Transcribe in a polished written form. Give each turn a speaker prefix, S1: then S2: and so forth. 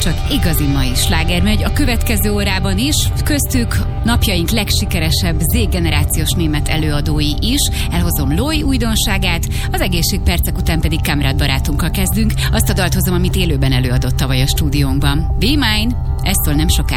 S1: csak igazi mai slágermegy a következő órában is, köztük napjaink legsikeresebb Z-generációs német előadói is. Elhozom Loi újdonságát, az egészségpercek után pedig Kamrad barátunkkal kezdünk. Azt a dalt hozom, amit élőben előadott tavaly a stúdiónkban. Be Mine, ez szól nem sokára.